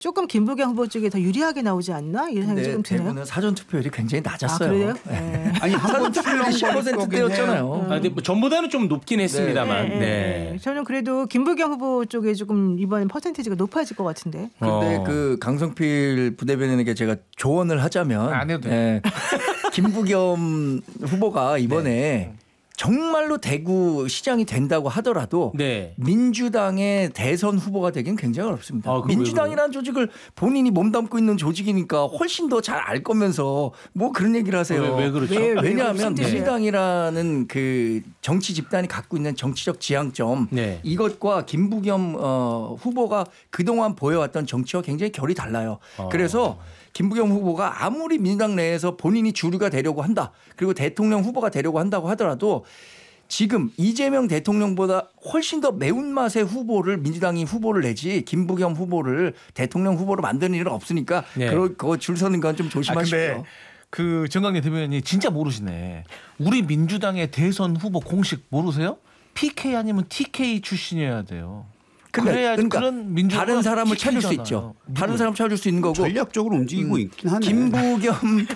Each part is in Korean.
조금 김부겸 후보 쪽에 더 유리하게 나오지 않나 이런 생각이 조금 드네요. 대구는 사전 투표율이 굉장히 낮았어요. 아, 그래요? 네. 아니 한번 10%대였잖아요. 근데 뭐 전보다는 좀 높긴 했습니다만. 네. 저는 그래도 김부겸 후보 쪽에 조금 이번엔 퍼센티지가 높아질 것 같은데. 근데 그 강성필 부대변인에게 제가 조언을 하자면 안 해도 돼. 김부겸 후보가 이번에 정말로 대구 시장이 된다고 하더라도 네. 민주당의 대선 후보가 되긴 굉장히 어렵습니다. 민주당이라는 조직을 본인이 몸담고 있는 조직이니까 훨씬 더 잘 알 거면서 뭐 그런 얘기를 하세요. 왜 그렇죠? 왜냐하면 민주당이라는 그 정치 집단이 갖고 있는 정치적 지향점 이것과 김부겸 후보가 그동안 보여왔던 정치와 굉장히 결이 달라요. 그래서 김부겸 후보가 아무리 민주당 내에서 본인이 주류가 되려고 한다. 그리고 대통령 후보가 되려고 한다고 하더라도 지금 이재명 대통령보다 훨씬 더 매운맛의 후보를 민주당이 후보를 내지 김부겸 후보를 대통령 후보로 만드는 일은 없으니까 그거 줄 서는 건 좀 조심하십시오. 그 정강래 대변인이 진짜 모르시네. 우리 민주당의 대선 후보 공식 모르세요? PK 아니면 TK 출신이어야 돼요. 그러니까 그런 다른 사람을 찾을 수 있죠. 다른 사람 찾을 수 있는 거고 전략적으로 움직이고 있긴 하네. 김부겸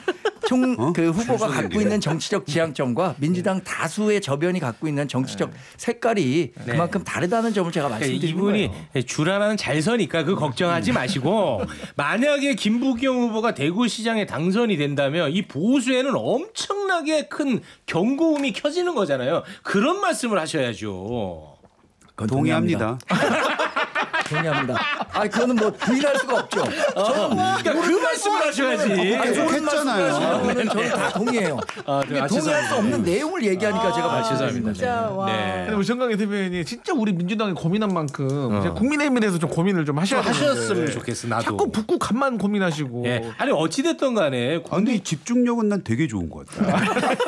그 후보가 갖고 있는 정치적 지향점과 민주당 다수의 저변이 갖고 있는 정치적 색깔이 그만큼 다르다는 점을 제가 말씀드리는 이분이 거예요. 줄 하나는 잘 서니까 그 걱정하지 마시고 만약에 김부겸 후보가 대구시장에 당선이 된다면 이 보수에는 엄청나게 큰 경고음이 켜지는 거잖아요. 그런 말씀을 하셔야죠. 동의합니다. 동의합니다. 아, 그거는 뭐 부인할 수가 없죠. 그러니까 그 말씀을 하셔야지. 계속 했잖아요. 저는 다 동의해요. 동의할 수 없는 내용을 얘기하니까 제가 말씀드립니다. 진짜 와. 근데 우리 정강래 대변인이 진짜 우리 민주당이 고민한 만큼 국민의힘에 대해서 좀 고민을 좀 하셨으면 좋겠어. 나도. 자꾸 북구 간만 고민하시고. 아니 어찌됐든 간에. 근데 이 집중력은 난 되게 좋은 것 같아요.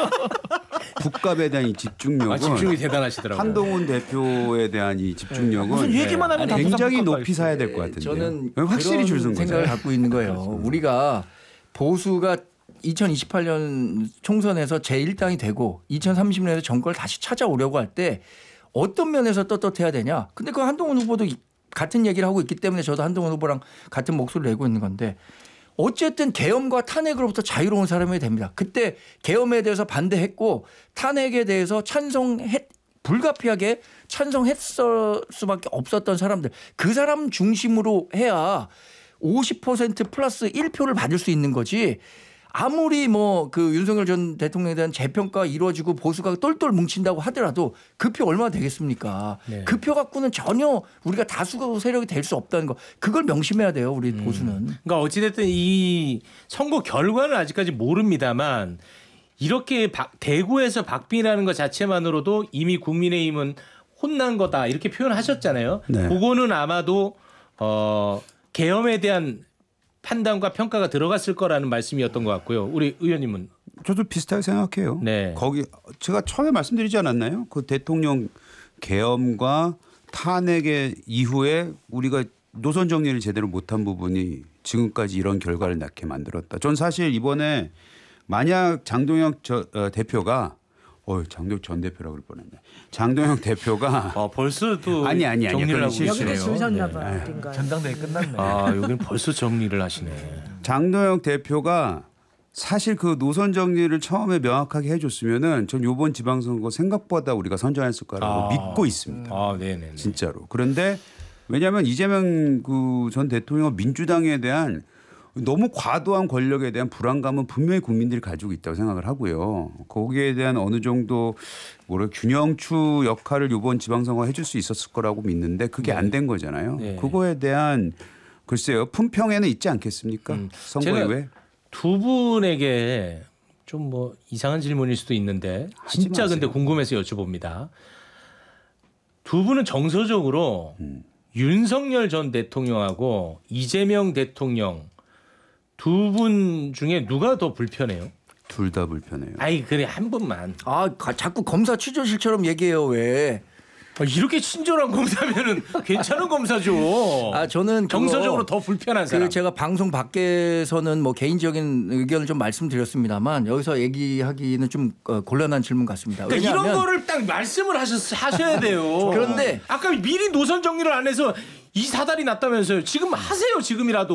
국갑에 대한 이 집중력은 집중이 대단하시더라고요. 한동훈 대표에 대한 이 집중력은 무슨 얘기만 하면 굉장히 높이 사야 될 것 같은데. 저는 확실히 줄 선 거죠. 생각을 갖고 있는 거예요. 우리가 보수가 2028년 총선에서 제1당이 되고 2030년에서 정권을 다시 찾아오려고 할 때 어떤 면에서 떳떳해야 되냐. 근데 그 한동훈 후보도 같은 얘기를 하고 있기 때문에 저도 한동훈 후보랑 같은 목소리를 내고 있는 건데 어쨌든 계엄과 탄핵으로부터 자유로운 사람이 됩니다. 그때 계엄에 대해서 반대했고 탄핵에 대해서 불가피하게 찬성했을 수밖에 없었던 사람들. 그 사람 중심으로 해야 50% 플러스 1표를 받을 수 있는 거지. 아무리 뭐 그 윤석열 전 대통령에 대한 재평가가 이루어지고 보수가 똘똘 뭉친다고 하더라도 그 표 얼마나 되겠습니까? 그 표 갖고는 전혀 우리가 다수 세력이 될 수 없다는 거. 그걸 명심해야 돼요. 우리 보수는. 그러니까 어찌됐든 이 선거 결과는 아직까지 모릅니다만 이렇게 대구에서 박빙이라는 것 자체만으로도 이미 국민의힘은 혼난 거다 이렇게 표현하셨잖아요. 그거는 아마도 계엄에 대한 판단과 평가가 들어갔을 거라는 말씀이었던 것 같고요. 우리 의원님은? 저도 비슷하게 생각해요. 거기 제가 처음에 말씀드리지 않았나요? 그 대통령 계엄과 탄핵의 이후에 우리가 노선 정리를 제대로 못한 부분이 지금까지 이런 결과를 낳게 만들었다. 전 사실 이번에 만약 장동혁 대표가 장동혁 전 대표라고 그럴 뻔했네. 장동혁 대표가 벌써 또 아니 정리를 하고 여기도 줄 섰나 봐. 전당대회 끝났네. 여기는 벌써 정리를 하시네. 장동혁 대표가 사실 그 노선 정리를 처음에 명확하게 해줬으면은 전 이번 지방선거 생각보다 우리가 선전했을 거라고 믿고 있습니다. 네네. 진짜로. 그런데 왜냐하면 이재명 그 전 대통령 민주당에 대한 너무 과도한 권력에 대한 불안감은 분명히 국민들이 가지고 있다고 생각을 하고요. 거기에 대한 어느 정도 균형추 역할을 이번 지방선거 해줄 수 있었을 거라고 믿는데 그게 안 된 거잖아요. 그거에 대한 글쎄요. 품평에는 있지 않겠습니까? 선거 이후에. 두 분에게 좀 뭐 이상한 질문일 수도 있는데 진짜 근데 궁금해서 여쭤봅니다. 두 분은 정서적으로 윤석열 전 대통령하고 이재명 대통령 두 분 중에 누가 더 불편해요? 둘 다 불편해요. 그래 한 분만. 자꾸 검사 취조실처럼 얘기해요. 왜? 이렇게 친절한 검사면은 괜찮은 검사죠. 저는 정서적으로 더 불편한 사람. 제가 방송 밖에서는 뭐 개인적인 의견을 좀 말씀드렸습니다만 여기서 얘기하기는 좀 곤란한 질문 같습니다. 그러니까 이런 거를 딱 말씀을 하셔야 돼요. 그런데 아까 미리 노선 정리를 안 해서 이 사달이 났다면서요. 지금 하세요. 지금이라도.